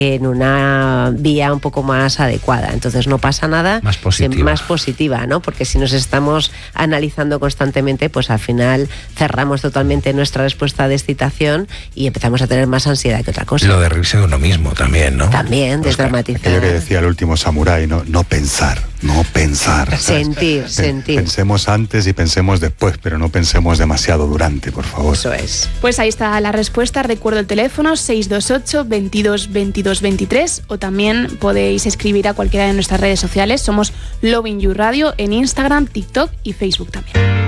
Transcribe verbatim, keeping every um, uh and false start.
en una vía un poco más adecuada. Entonces no pasa nada, más positiva, más positiva, ¿no? Porque si nos estamos analizando constantemente, pues al final cerramos totalmente nuestra respuesta de excitación y empezamos a tener más ansiedad que otra cosa. Lo de reírse de uno mismo también, ¿no? También, Oscar, desdramatizar. aquello que decía el último samurái, ¿no? No pensar, no pensar. ¿sabes? Sentir, sentir. Pensemos antes y pensemos después, pero no pensemos demasiado durante, por favor. Eso es. Pues ahí está la respuesta. Recuerdo el teléfono seis dos ocho, veintidós, veintidós, veintitrés, o también podéis escribir a cualquiera de nuestras redes sociales. Somos Loving You Radio en Instagram, TikTok y Facebook también.